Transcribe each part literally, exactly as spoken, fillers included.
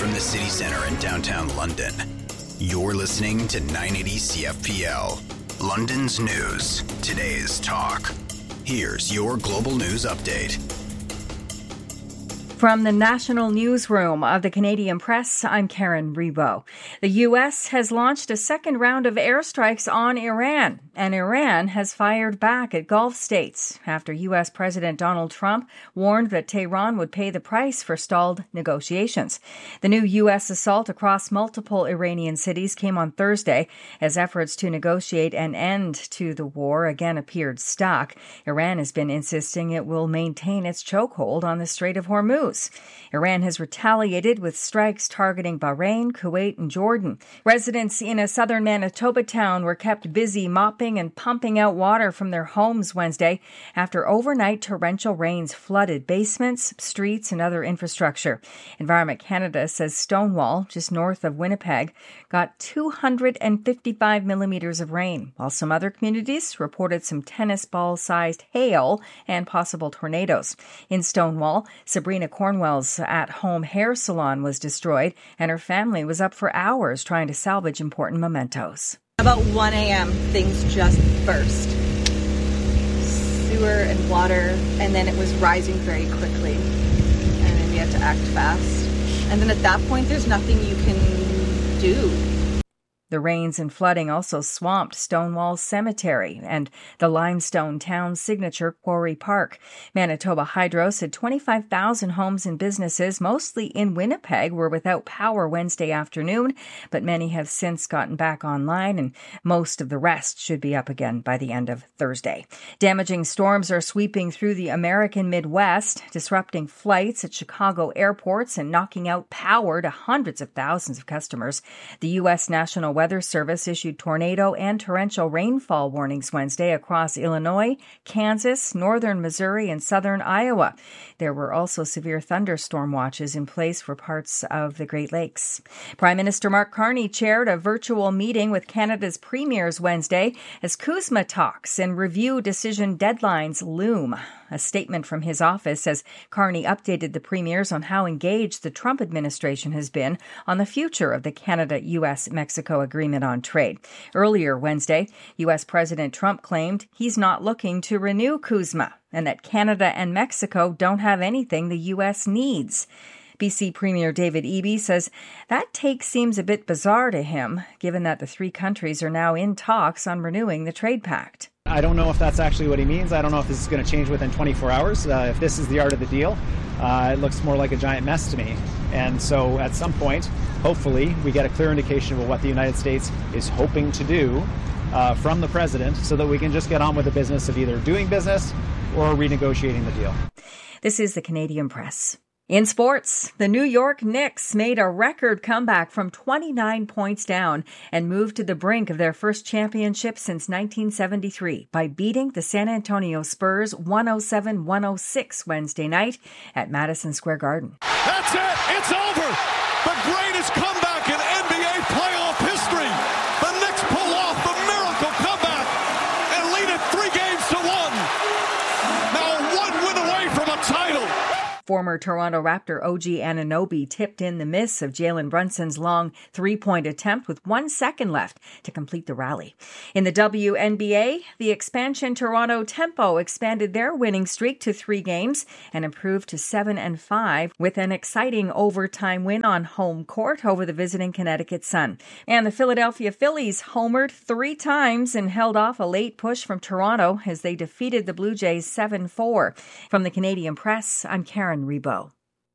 from the city center in downtown London. You're listening to nine eighty C F P L, London's news, today's talk. Here's your global news update. From the National Newsroom of the Canadian Press, I'm Karen Rebo. The U S has launched a second round of airstrikes on Iran, and Iran has fired back at Gulf states after U S President Donald Trump warned that Tehran would pay the price for stalled negotiations. The new U S assault across multiple Iranian cities came on Thursday as efforts to negotiate an end to the war again appeared stuck. Iran has been insisting it will maintain its chokehold on the Strait of Hormuz. Iran has retaliated with strikes targeting Bahrain, Kuwait, and Jordan. Residents in a southern Manitoba town were kept busy mopping and pumping out water from their homes Wednesday after overnight torrential rains flooded basements, streets, and other infrastructure. Environment Canada says Stonewall, just north of Winnipeg, got two hundred fifty-five millimeters of rain, while some other communities reported some tennis ball-sized hail and possible tornadoes. In Stonewall, Sabrina Cornwell's at-home hair salon was destroyed, and her family was up for hours trying to salvage important mementos. About one a.m., things just burst. Sewer and water, and then it was rising very quickly, and then we had to act fast. And then at that point, there's nothing you can do. The rains and flooding also swamped Stonewall Cemetery and the limestone town's signature Quarry Park. Manitoba Hydro said twenty-five thousand homes and businesses, mostly in Winnipeg, were without power Wednesday afternoon, but many have since gotten back online, and most of the rest should be up again by the end of Thursday. Damaging storms are sweeping through the American Midwest, disrupting flights at Chicago airports and knocking out power to hundreds of thousands of customers. The U S National Weather Weather Service issued tornado and torrential rainfall warnings Wednesday across Illinois, Kansas, northern Missouri, and southern Iowa. There were also severe thunderstorm watches in place for parts of the Great Lakes. Prime Minister Mark Carney chaired a virtual meeting with Canada's premiers Wednesday as CUSMA talks and review decision deadlines loom. A statement from his office says Carney updated the premiers on how engaged the Trump administration has been on the future of the Canada-U S-Mexico agreement on trade. Earlier Wednesday, U S President Trump claimed he's not looking to renew CUSMA and that Canada and Mexico don't have anything the U S needs. B C Premier David Eby says that take seems a bit bizarre to him, given that the three countries are now in talks on renewing the trade pact. I don't know if that's actually what he means. I don't know if this is going to change within twenty-four hours. Uh, if this is the art of the deal, uh, it looks more like a giant mess to me. And so at some point, hopefully, we get a clear indication of what the United States is hoping to do uh, from the president so that we can just get on with the business of either doing business or renegotiating the deal. This is the Canadian Press. In sports, the New York Knicks made a record comeback from twenty-nine points down and moved to the brink of their first championship since nineteen seventy-three by beating the San Antonio Spurs one oh seven one oh six Wednesday night at Madison Square Garden. That's it! It's over! The greatest comeback in N B A playoff history! The Knicks pull off the miracle comeback and lead it three games to one! Now one win away from a title! Former Toronto Raptor O G Anunoby tipped in the miss of Jalen Brunson's long three-point attempt with one second left to complete the rally. In the W N B A, the expansion Toronto Tempo expanded their winning streak to three games and improved to seven and five with an exciting overtime win on home court over the visiting Connecticut Sun. And the Philadelphia Phillies homered three times and held off a late push from Toronto as they defeated the Blue Jays seven four. From the Canadian Press, I'm Karen Rebo.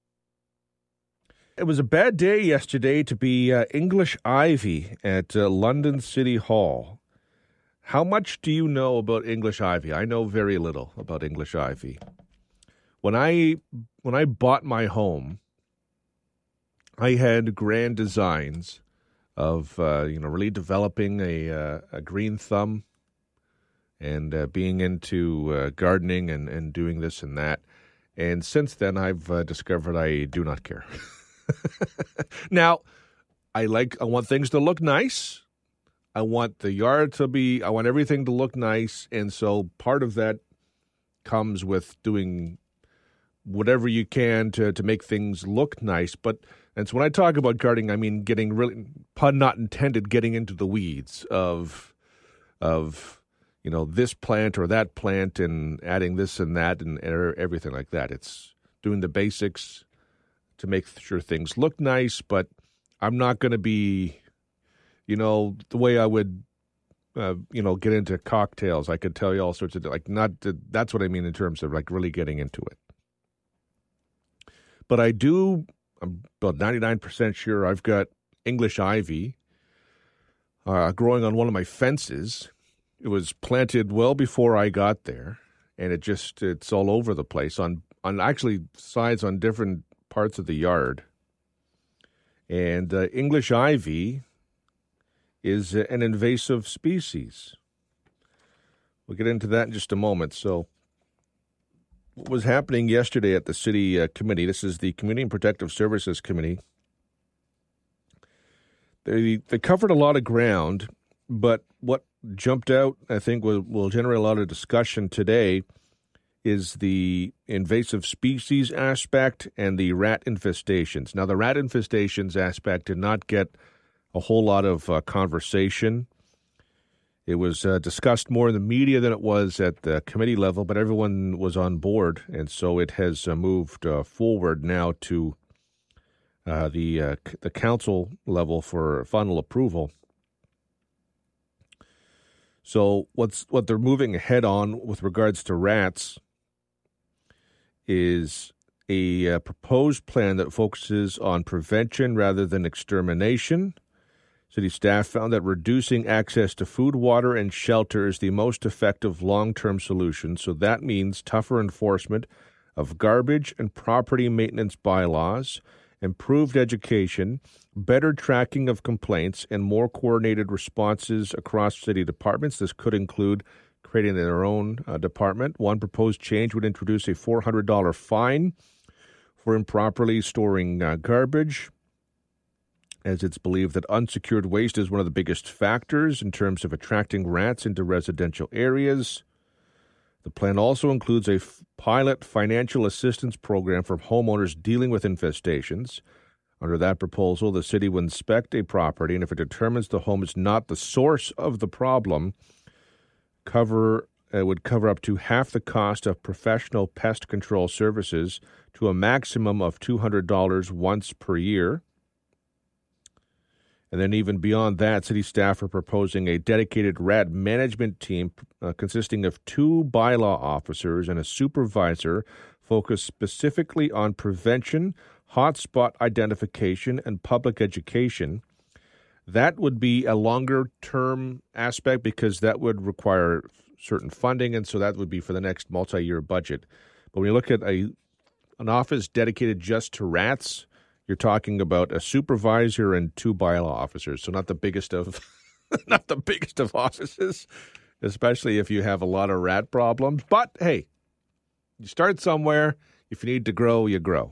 It was a bad day yesterday to be uh, English Ivy at uh, London City Hall. How much do you know about English Ivy? I know very little about English Ivy. When I when I bought my home, I had grand designs of uh, you know really developing a uh, a green thumb and uh, being into uh, gardening and, and doing this and that. And since then, I've uh, discovered I do not care. Now, I like, I want things to look nice. I want the yard to be, I want everything to look nice. And so part of that comes with doing whatever you can to, to make things look nice. But and so when I talk about gardening, I mean getting really, pun not intended, getting into the weeds of of you know this plant or that plant and adding this and that and everything like that. It's doing the basics to make sure things look nice, but I'm not going to be, you know, the way I would. Uh, you know, get into cocktails. I could tell you all sorts of, like, not, to, that's what I mean in terms of, like, really getting into it. But I do, I'm about ninety-nine percent sure I've got English ivy uh, growing on one of my fences. It was planted well before I got there, and it just, it's all over the place on, on actually sides on different parts of the yard. And uh, English ivy is an invasive species. We'll get into that in just a moment. So what was happening yesterday at the city uh, committee, this is the Community and Protective Services Committee, they, they covered a lot of ground, but what jumped out, I think, will, will generate a lot of discussion today is the invasive species aspect and the rat infestations. Now, the rat infestations aspect did not get a whole lot of uh, conversation. It was uh, discussed more in the media than it was at the committee level, but everyone was on board, and so it has uh, moved uh, forward now to uh, the uh, c- the council level for final approval. So what's what they're moving ahead on with regards to rats is a uh, proposed plan that focuses on prevention rather than extermination. City staff found that reducing access to food, water, and shelter is the most effective long-term solution. So that means tougher enforcement of garbage and property maintenance bylaws, improved education, better tracking of complaints, and more coordinated responses across city departments. This could include creating their own uh, department. One proposed change would introduce a four hundred dollars fine for improperly storing uh, garbage, as it's believed that unsecured waste is one of the biggest factors in terms of attracting rats into residential areas. The plan also includes a f- pilot financial assistance program for homeowners dealing with infestations. Under that proposal, the city would inspect a property, and if it determines the home is not the source of the problem, cover it would cover up to half the cost of professional pest control services to a maximum of two hundred dollars once per year. And then even beyond that, city staff are proposing a dedicated rat management team uh, consisting of two bylaw officers and a supervisor focused specifically on prevention, hotspot identification, and public education. That would be a longer-term aspect because that would require certain funding, and so that would be for the next multi-year budget. But when you look at a an office dedicated just to rats, you're talking about a supervisor and two bylaw officers, so not the biggest of not the biggest of offices, especially if you have a lot of rat problems. But hey, you start somewhere. If you need to grow, you grow.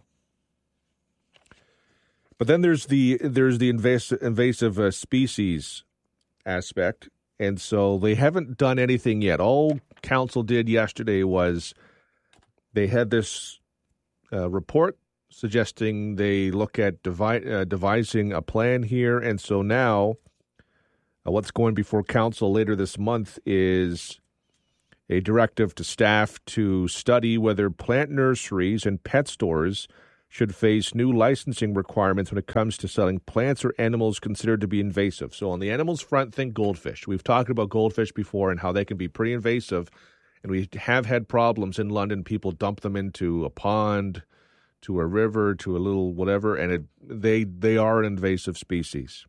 But then there's the there's the invasive, invasive uh, species aspect, and so they haven't done anything yet. All council did yesterday was they had this uh, report suggesting they look at devi- uh, devising a plan here. And so now uh, what's going before council later this month is a directive to staff to study whether plant nurseries and pet stores should face new licensing requirements when it comes to selling plants or animals considered to be invasive. So on the animals front, think goldfish. We've talked about goldfish before and how they can be pretty invasive. And we have had problems in London. People dump them into a pond, to a river, to a little whatever, and it, they they are an invasive species.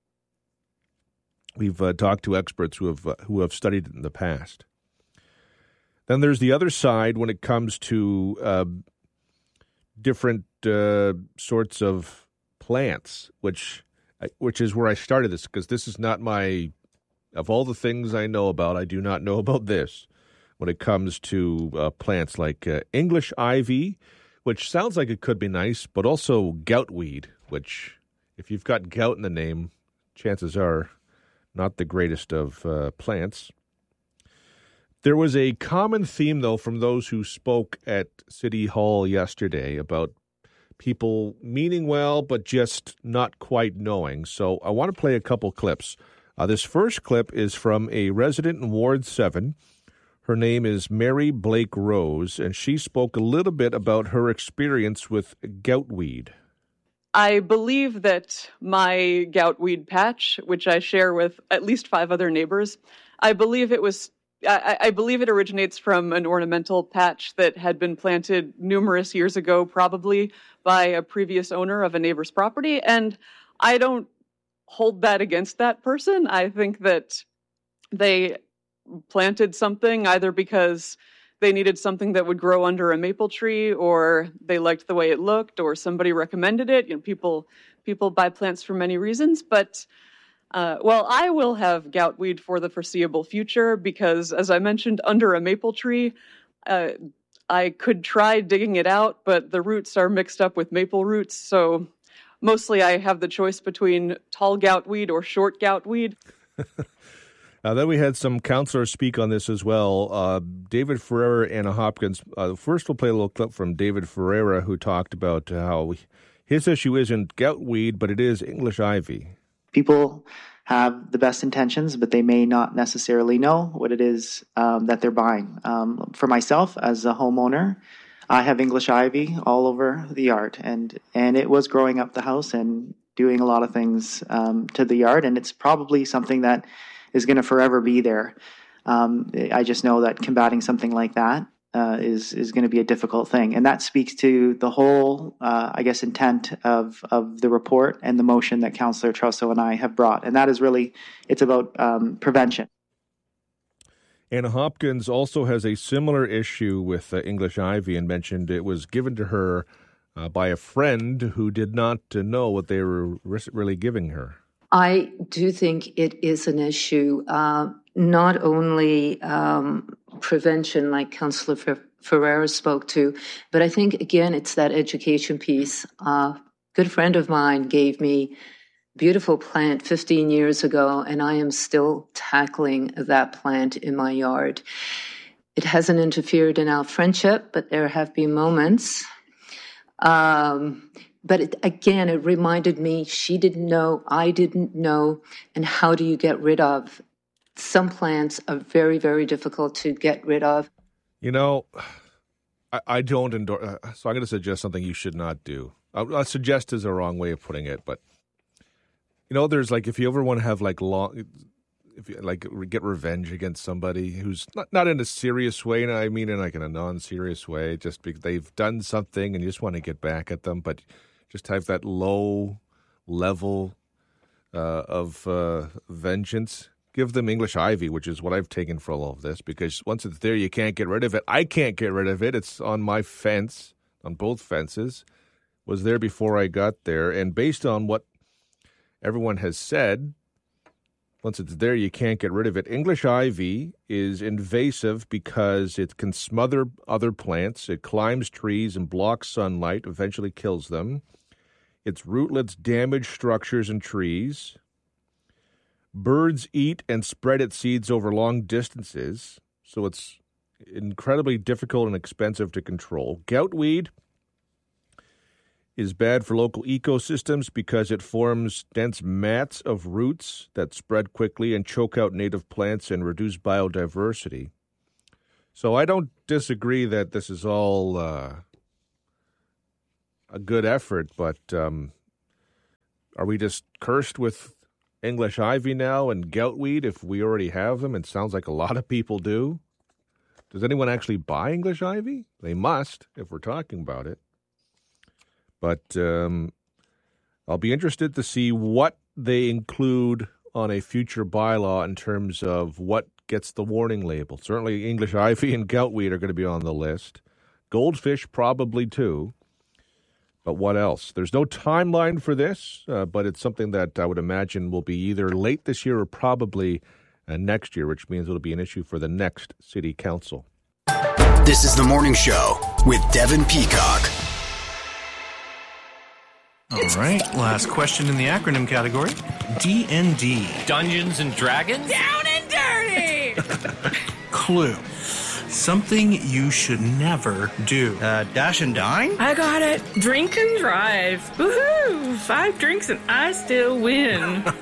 We've uh, talked to experts who have uh, who have studied it in the past. Then there's the other side when it comes to uh, different uh, sorts of plants, which which is where I started this, because this is not my, of all the things I know about, I do not know about this when it comes to uh, plants like uh, English ivy, which sounds like it could be nice, but also goutweed, which, if you've got gout in the name, chances are not the greatest of uh, plants. There was a common theme, though, from those who spoke at City Hall yesterday about people meaning well, but just not quite knowing. So I want to play a couple clips. Uh, this first clip is from a resident in Ward seven. Her name is Mary Blake Rose, and she spoke a little bit about her experience with goutweed. I believe that my goutweed patch, which I share with at least five other neighbors, I believe it was I, I believe it originates from an ornamental patch that had been planted numerous years ago, probably by a previous owner of a neighbor's property. And I don't hold that against that person. I think that they planted something either because they needed something that would grow under a maple tree, or they liked the way it looked, or somebody recommended it. You know, people people buy plants for many reasons, but Uh, well, I will have goutweed for the foreseeable future because, as I mentioned, under a maple tree, uh, I could try digging it out, but the roots are mixed up with maple roots. So mostly I have the choice between tall goutweed or short goutweed. Uh, then we had some counselors speak on this as well. Uh, David Ferreira, Anna Hopkins. Uh, first, we'll play a little clip from David Ferreira, who talked about how his issue isn't goutweed, but it is English ivy. People have the best intentions, but they may not necessarily know what it is um, that they're buying. Um, for myself, as a homeowner, I have English ivy all over the yard, and, and it was growing up the house and doing a lot of things um, to the yard, and it's probably something that is going to forever be there. Um, I just know that combating something like that Uh, is is going to be a difficult thing, and that speaks to the whole, uh, I guess, intent of of the report and the motion that Councillor Trusso and I have brought, and that is really, it's about um, prevention. Anna Hopkins also has a similar issue with uh, English ivy, and mentioned it was given to her uh, by a friend who did not uh, know what they were really giving her. I do think it is an issue, uh, not only um, prevention, like Councillor Fer- Ferreira spoke to, but I think, again, it's that education piece. A uh, good friend of mine gave me a beautiful plant fifteen years ago, and I am still tackling that plant in my yard. It hasn't interfered in our friendship, but there have been moments. Um, But it, again, it reminded me she didn't know, I didn't know, and how do you get rid of? Some plants are very, very difficult to get rid of. You know, I, I don't endorse, uh, so I'm going to suggest something you should not do. I, I suggest is a wrong way of putting it, but, you know, there's like, if you ever want to have like long, if you like get revenge against somebody who's not, not in a serious way, and I mean in like in a non-serious way, just because they've done something and you just want to get back at them, but just have that low level uh, of uh, vengeance. Give them English ivy, which is what I've taken for all of this, because once it's there, you can't get rid of it. I can't get rid of it. It's on my fence, on both fences. It was there before I got there. And based on what everyone has said, once it's there, you can't get rid of it. English ivy is invasive because it can smother other plants. It climbs trees and blocks sunlight, eventually kills them. Its rootlets damage structures and trees. Birds eat and spread its seeds over long distances, so it's incredibly difficult and expensive to control. Goutweed is bad for local ecosystems because it forms dense mats of roots that spread quickly and choke out native plants and reduce biodiversity. So I don't disagree that this is all uh, a good effort, but um, are we just cursed with English ivy now and goutweed if we already have them? It sounds like a lot of people do. Does anyone actually buy English ivy? They must, if we're talking about it. But um, I'll be interested to see what they include on a future bylaw in terms of what gets the warning label. Certainly English ivy and goutweed are going to be on the list. Goldfish probably too. But what else? There's no timeline for this, uh, but it's something that I would imagine will be either late this year or probably uh, next year, which means it'll be an issue for the next city council. This is The Morning Show with Devin Peacock. All right, last question in the acronym category. D and D. Dungeons and Dragons? Down and dirty! clue. Something you should never do. Uh, dash and dine? I got it. Drink and drive. Woohoo! Five drinks and I still win.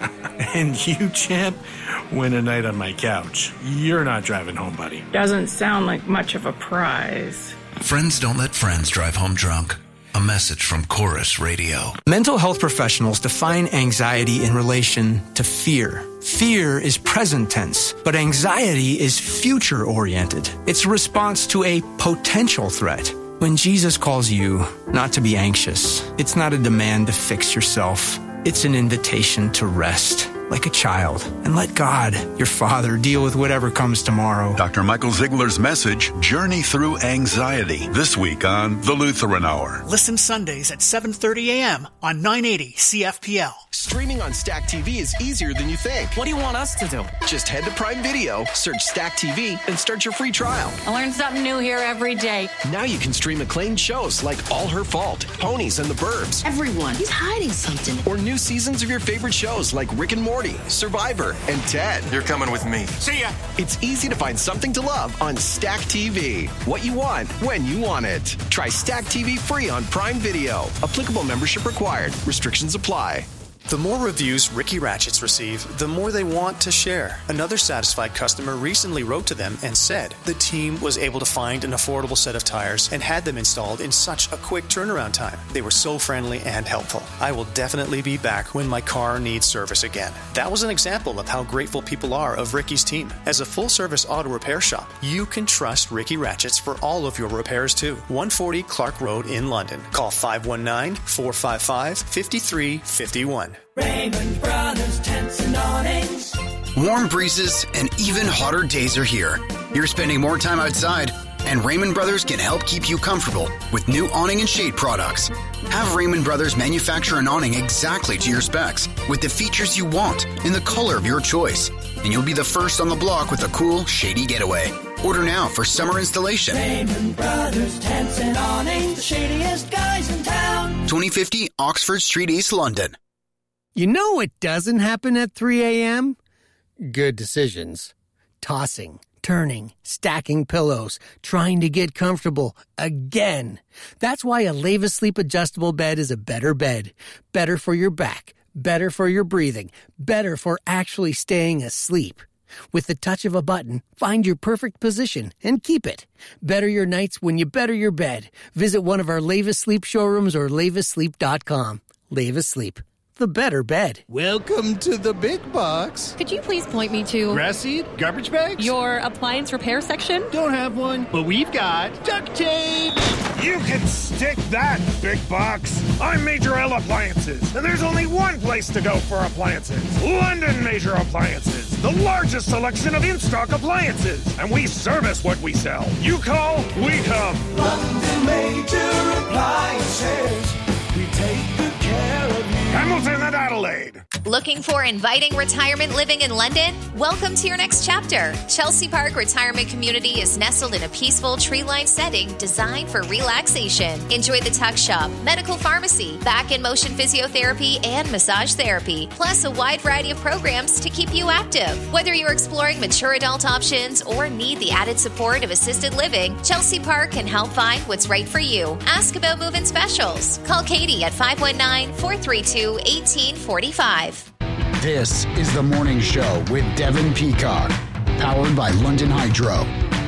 And you, champ, win a night on my couch. You're not driving home, buddy. Doesn't sound like much of a prize. Friends don't let friends drive home drunk. A message from Chorus Radio. Mental health professionals define anxiety in relation to fear. Fear is present tense, but anxiety is future-oriented. It's a response to a potential threat. When Jesus calls you not to be anxious, it's not a demand to fix yourself. It's an invitation to rest, like a child, and let God, your Father, deal with whatever comes tomorrow. Doctor Michael Ziegler's message, Journey Through Anxiety, this week on The Lutheran Hour. Listen Sundays at seven thirty a.m. on nine eighty C F P L. Streaming on Stack T V is easier than you think. What do you want us to do? Just head to Prime Video, search Stack T V, and start your free trial. I learn something new here every day. Now you can stream acclaimed shows like All Her Fault, Ponies and the Burbs. Everyone, he's hiding something. Or new seasons of your favorite shows like Rick and Morty, Survivor, and Ted. You're coming with me. See ya. It's easy to find something to love on Stack T V. What you want, when you want it. Try Stack T V free on Prime Video. Applicable membership required. Restrictions apply. The more reviews Ricky Ratchets receive, the more they want to share. Another satisfied customer recently wrote to them and said the team was able to find an affordable set of tires and had them installed in such a quick turnaround time. They were so friendly and helpful. I will definitely be back when my car needs service again. That was an example of how grateful people are of Ricky's team. As a full-service auto repair shop, you can trust Ricky Ratchets for all of your repairs too. one forty Clark Road in London. Call five one nine, four five five, five three five one. Raymond Brothers Tents and Awnings. Warm breezes and even hotter days are here. You're spending more time outside, and Raymond Brothers can help keep you comfortable with new awning and shade products. Have Raymond Brothers manufacture an awning exactly to your specs with the features you want in the color of your choice, and you'll be the first on the block with a cool, shady getaway. Order now for summer installation. Raymond Brothers Tents and Awnings, the shadiest guys in town. twenty fifty Oxford Street, East London. You know what doesn't happen at three a.m.? Good decisions. Tossing, turning, stacking pillows, trying to get comfortable again. That's why a Leva Sleep adjustable bed is a better bed. Better for your back, better for your breathing, better for actually staying asleep. With the touch of a button, find your perfect position and keep it. Better your nights when you better your bed. Visit one of our Leva Sleep showrooms or leva sleep dot com. Leva Sleep. The better bed. Welcome to the big box. Could you please point me to... Grass seed? Garbage bags? Your appliance repair section? Don't have one, but we've got duct tape. You can stick that, big box. I'm Major L Appliances, and there's only one place to go for appliances. London Major Appliances, the largest selection of in-stock appliances. And we service what we sell. You call, we come. London Major Appliances. We take good care of you. Hamilton and Adelaide. Looking for inviting retirement living in London? Welcome to your next chapter. Chelsea Park Retirement Community is nestled in a peaceful tree-lined setting designed for relaxation. Enjoy the tuck shop, medical pharmacy, back and motion physiotherapy, and massage therapy, plus a wide variety of programs to keep you active. Whether you're exploring mature adult options or need the added support of assisted living, Chelsea Park can help find what's right for you. Ask about move-in specials. Call Katie at five one nine, four three two, one eight four five. This is The Morning Show with Devin Peacock, powered by London Hydro.